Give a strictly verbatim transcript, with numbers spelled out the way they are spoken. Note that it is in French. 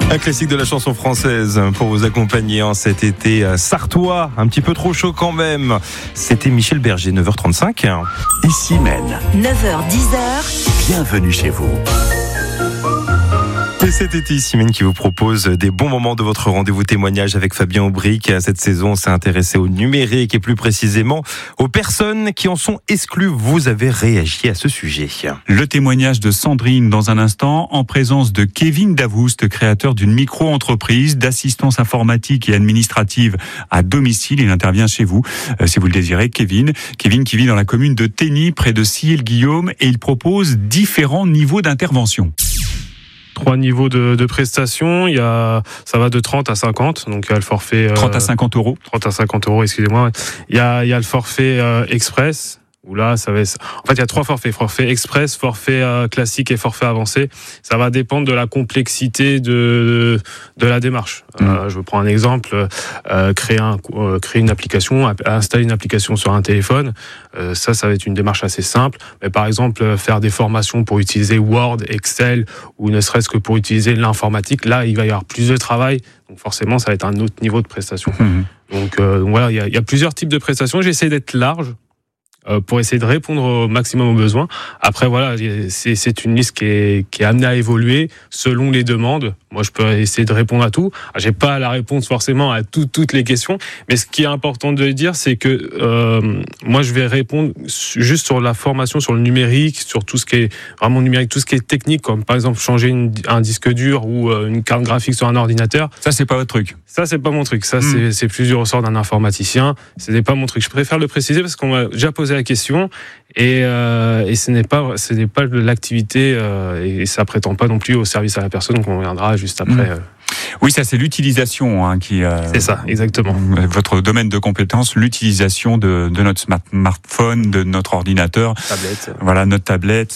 Un classique de la chanson française pour vous accompagner en cet été sartois, un petit peu trop chaud quand même. C'était Michel Berger, neuf heures trente-cinq. Ici Maine. neuf heures dix. Bienvenue chez vous. Et cet été, Simène qui vous propose des bons moments de votre rendez-vous témoignage avec Fabien Aubric. Cette saison, on s'est intéressé au numérique et plus précisément aux personnes qui en sont exclues. Vous avez réagi à ce sujet. Le témoignage de Sandrine dans un instant, en présence de Kevin Davoust, créateur d'une micro-entreprise d'assistance informatique et administrative à domicile. Il intervient chez vous, euh, si vous le désirez. Kevin, Kevin qui vit dans la commune de Tény, près de Sillé-le-Guillaume, et il propose différents niveaux d'intervention. Trois niveaux de, de prestations, il y a, ça va de trente à cinquante, donc il y a le forfait... Euh, trente à cinquante euros. trente à cinquante euros, excusez-moi. Il y a, il y a le forfait euh, express, où là, ça va être... En fait, il y a trois forfaits. Forfait express, forfait euh, classique et forfait avancé. Ça va dépendre de la complexité de, de la démarche. Mmh. Euh, je prends un exemple. Euh, créer, un, euh, créer une application, installer une application sur un téléphone. Euh, ça, ça va être une démarche assez simple. Mais par exemple, faire des formations pour utiliser Word, Excel, ou ne serait-ce que pour utiliser l'informatique, là, il va y avoir plus de travail. Donc forcément, ça va être un autre niveau de prestation. Mmh. Donc, euh, donc voilà, il y a, il y a plusieurs types de prestations. J'essaie d'être large pour essayer de répondre au maximum aux besoins. Après, voilà, c'est, c'est une liste qui est, qui est amenée à évoluer selon les demandes. Moi, je peux essayer de répondre à tout. J'ai pas la réponse forcément à tout, toutes les questions, mais ce qui est important de dire, c'est que euh, moi, je vais répondre juste sur la formation, sur le numérique, sur tout ce qui est vraiment numérique, tout ce qui est technique, comme par exemple changer une, un disque dur ou une carte graphique sur un ordinateur. Ça, c'est pas votre truc. Ça, c'est pas mon truc. Ça, mmh. c'est, c'est plus du ressort d'un informaticien. Ce n'est pas mon truc. Je préfère le préciser parce qu'on m'a déjà posé la question et, euh, et ce n'est pas, ce n'est pas l'activité euh, et ça prétend pas non plus au service à la personne qu'on reviendra juste après. Mmh. Euh. Oui, ça c'est l'utilisation hein, qui. Euh, c'est ça, exactement. Votre domaine de compétence, l'utilisation de, de notre smartphone, de notre ordinateur, tablette. Voilà, notre tablette.